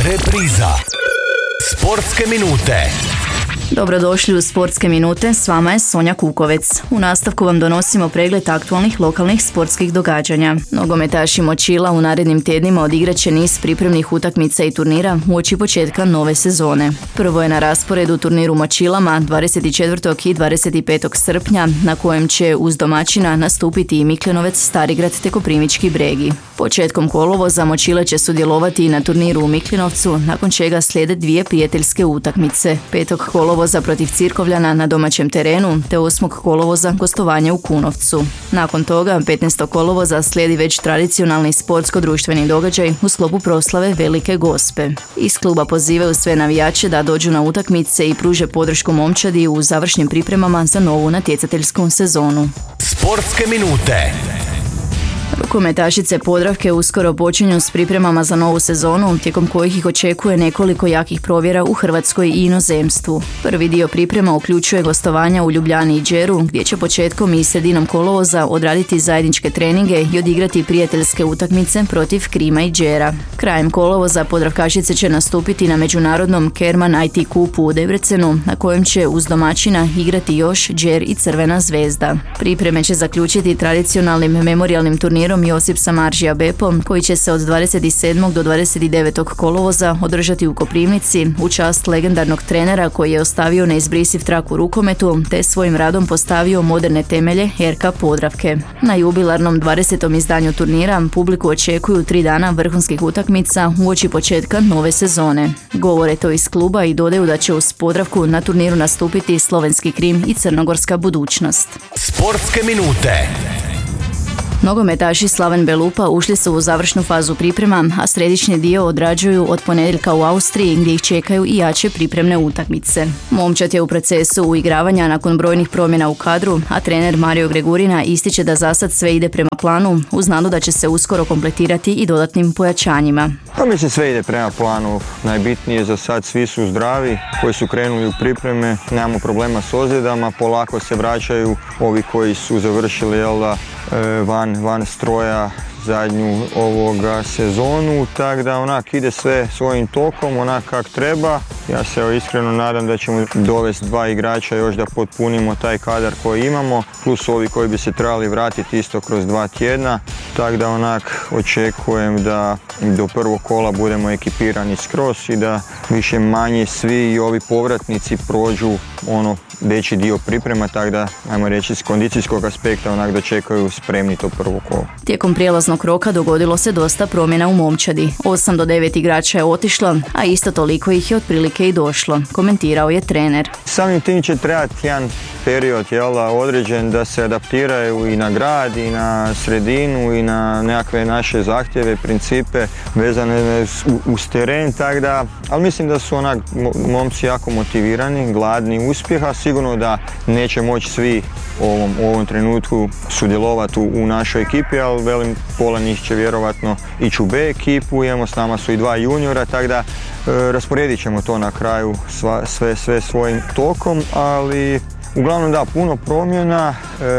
Repriza. Sportske minute. Dobrodošli u Sportske minute, s vama je Sonja Kukovec. U nastavku vam donosimo pregled aktualnih lokalnih sportskih događanja. Nogometaši Močila u narednim tjednima odigrat će niz pripremnih utakmica i turnira uoči početka nove sezone. Prvo je na rasporedu turnir u Močilama 24. i 25. srpnja, na kojem će uz domaćina nastupiti i Mikljanovec, Starigrad te Koprivnički Bregi. Početkom kolovoza Močile će sudjelovati i na turniru u Mikljanovcu, nakon čega slijede dvije prijateljske utakmice. 5. kolovoza protiv Cirkovljana na domaćem terenu, te 8. kolovoza gostovanje u Kunovcu. Nakon toga, 15. kolovoza slijedi već tradicionalni sportsko-društveni događaj u sklopu proslave Velike Gospe. Iz kluba pozivaju sve navijače da dođu na utakmice i pruže podršku momčadi u završnim pripremama za novu natjecateljsku sezonu. Sportske minute. Rukometašice Podravke uskoro počinju s pripremama za novu sezonu, tijekom kojih ih očekuje nekoliko jakih provjera u Hrvatskoj i inozemstvu. Prvi dio priprema uključuje gostovanja u Ljubljani i Đeru, gdje će početkom i sredinom kolovoza odraditi zajedničke treninge i odigrati prijateljske utakmice protiv Krima i Đera. Krajem kolovoza Podravkašice će nastupiti na međunarodnom Kerman IT kupu u Debrecenu, na kojem će uz domaćina igrati još Đer i Crvena zvezda. Pripreme će zaključiti tradicionalnim memorijalnim turnirom Josip Samardžija Bepo, koji će se od 27. do 29. kolovoza održati u Koprivnici u čast legendarnog trenera koji je ostavio neizbrisiv trak u rukometu te svojim radom postavio moderne temelje RK Podravke. Na jubilarnom 20. izdanju turnira publiku očekuju 3 dana vrhunskih utakmica uoči početka nove sezone. Govore to iz kluba i dodaju da će uz Podravku na turniru nastupiti Slovenski Krim i Crnogorska Budućnost. Sportske minute. Nogometaši Slaven Belupa ušli su u završnu fazu priprema, a središnji dio odrađuju od ponedjeljka u Austriji, gdje ih čekaju i jače pripremne utakmice. Momčad je u procesu uigravanja nakon brojnih promjena u kadru, a trener Mario Gregurina ističe da zasad sve ide prema planu, uz nadu da će se uskoro kompletirati i dodatnim pojačanjima. Pa mislim sve ide prema planu, najbitnije za sad svi su zdravi, koji su krenuli u pripreme, nemamo problema s ozljedama, polako se vraćaju ovi koji su završili van stroja zadnju ovoga sezonu, tako da onak ide sve svojim tokom, onak kak treba. Ja se iskreno nadam da ćemo dovesti 2 igrača još da potpunimo taj kadar koji imamo, plus ovi koji bi se trebali vratiti isto kroz 2 tjedna, tako da onak očekujem da do prvog kola budemo ekipirani skroz i da više manje svi i ovi povratnici prođu veći dio priprema, tako da, ajmo reći, s kondicijskog aspekta onak dočekaju spremni to prvo kolo. Tijekom prijelaznog roka dogodilo se dosta promjena u momčadi. 8 do 9 igrača je otišlo, a isto toliko ih je otprilike i došlo, komentirao je trener. Samim tim će trebati jedan period određen da se adaptiraju i na grad, i na sredinu, i na nekakve naše zahtjeve, principe vezane uz teren, tako da, ali mislim da su momci jako motivirani, gladni uspjeha, sigurno da neće moći svi u ovom trenutku sudjelovati u našoj ekipi, ali velim, pola njih će vjerovatno ići u B ekipu, imamo s nama su i 2 juniora, tako da rasporedit ćemo to na kraju sve svojim tokom, ali uglavnom da, puno promjena,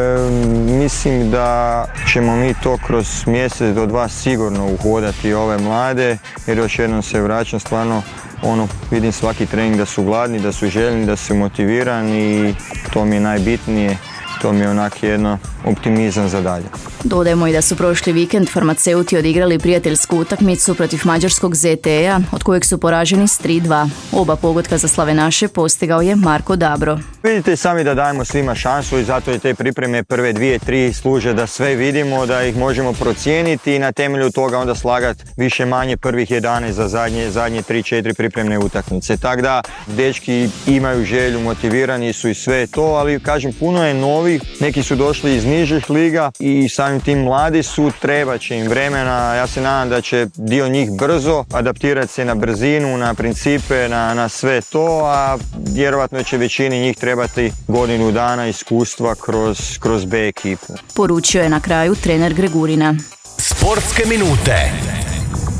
mislim da ćemo mi to kroz mjesec do 2 sigurno uhodati ove mlade, jer još jednom se vraćam, stvarno vidim svaki trening da su gladni, da su željni, da su motivirani i to mi je najbitnije, to mi je onak jedno optimizam za dalje. Dodajemo i da su prošli vikend farmaceuti odigrali prijateljsku utakmicu protiv mađarskog ZTE-a, od kojeg su poraženi s 3-2. Oba pogotka za slavenaše postigao je Marko Dabro. Vidite sami da dajemo svima šansu i zato je te pripreme prve 2-3 služe da sve vidimo, da ih možemo procijeniti i na temelju toga onda slagati više manje prvih 11 za zadnje 3-4 pripremne utakmice. Tako da dečki imaju želju, motivirani su i sve to, ali kažem, puno je novih, neki su došli iz nižih liga i samim tim mladi su, treba će im vremena, ja se nadam da će dio njih brzo adaptirati se na brzinu, na principe, na sve to, a vjerovatno će većini njih trebati godinu dana iskustva kroz B ekipu. Poručio je na kraju trener Gregurina. Sportske minute.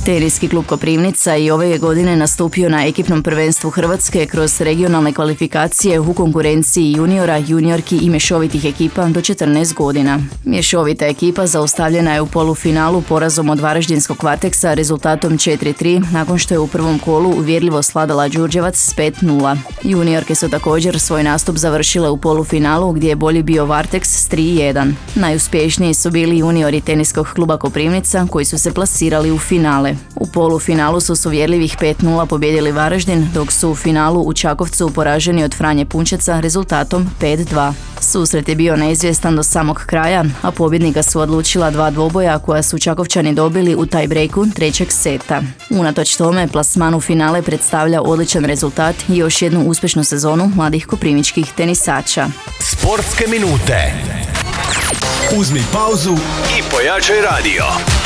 Teniski klub Koprivnica i ove je godine nastupio na ekipnom prvenstvu Hrvatske kroz regionalne kvalifikacije u konkurenciji juniora, juniorki i mješovitih ekipa do 14 godina. Mješovita ekipa zaustavljena je u polufinalu porazom od varaždinskog Varteksa rezultatom 4-3 nakon što je u prvom kolu uvjerljivo svladala Đurđevac s 5-0. Juniorke su također svoj nastup završile u polufinalu gdje je bolji bio Varteks s 3-1. Najuspješniji su bili juniori teniskog kluba Koprivnica koji su se plasirali u finale. U polufinalu su s uvjerljivih 5-0 pobjedili Varaždin, dok su u finalu u Čakovcu poraženi od Franje Punčeca rezultatom 5-2. Susret je bio neizvjestan do samog kraja, a pobjednika su odlučila dva dvoboja koja su Čakovčani dobili u tie-breaku trećeg seta. Unatoč tome, plasman u finale predstavlja odličan rezultat i još jednu uspješnu sezonu mladih koprivničkih tenisača. Sportske minute. Uzmi pauzu i pojačaj radio.